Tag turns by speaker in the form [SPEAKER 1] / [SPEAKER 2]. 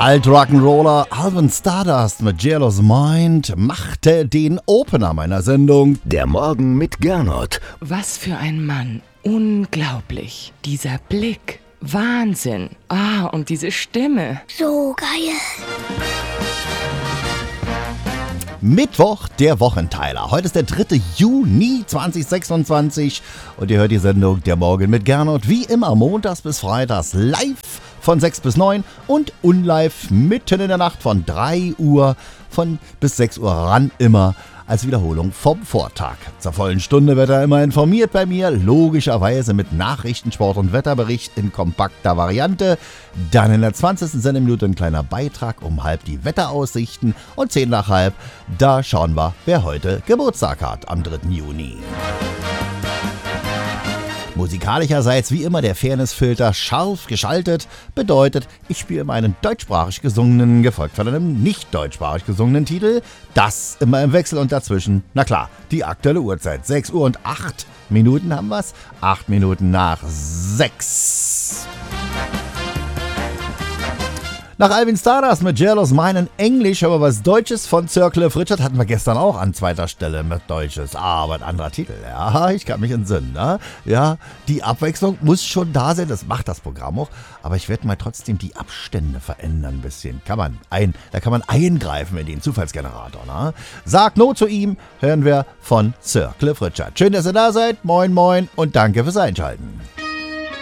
[SPEAKER 1] Alt-Rock'n'Roller Alvin Stardust mit Jealous Mind machte den Opener meiner Sendung.
[SPEAKER 2] Der Morgen mit Gernot.
[SPEAKER 3] Was für ein Mann. Unglaublich. Dieser Blick. Wahnsinn. Und diese Stimme.
[SPEAKER 4] So geil.
[SPEAKER 1] Mittwoch, der Wochenteiler. Heute ist der 3. Juni 2026 und ihr hört die Sendung Der Morgen mit Gernot wie immer montags bis freitags live von 6 bis 9 und unlive mitten in der Nacht von 3 Uhr bis 6 Uhr ran, immer als Wiederholung vom Vortag. Zur vollen Stunde wird er immer informiert bei mir, logischerweise mit Nachrichten, Sport und Wetterbericht in kompakter Variante. Dann in der 20. Sendeminute ein kleiner Beitrag um halb die Wetteraussichten und 10 nach halb, da schauen wir, wer heute Geburtstag hat am 3. Juni. Musikalischerseits wie immer der Fairnessfilter scharf geschaltet, bedeutet, ich spiele meinen deutschsprachig gesungenen, gefolgt von einem nicht deutschsprachig gesungenen Titel, das immer im Wechsel und dazwischen, na klar, die aktuelle Uhrzeit, 6 Uhr und 8 Minuten haben wir's, 8 Minuten nach 6. Nach Alvin Stardust mit Jealous Mind in Englisch, aber was Deutsches von Sir Cliff Richard hatten wir gestern auch an zweiter Stelle mit Deutsches. Aber ein anderer Titel, ja, ich kann mich entsinnen, ne? Ja, die Abwechslung muss schon da sein, das macht das Programm auch, aber ich werde mal trotzdem die Abstände verändern ein bisschen. Da kann man eingreifen in den Zufallsgenerator, ne? Sag No zu ihm, hören wir von Sir Cliff Richard. Schön, dass ihr da seid, moin moin und danke fürs Einschalten.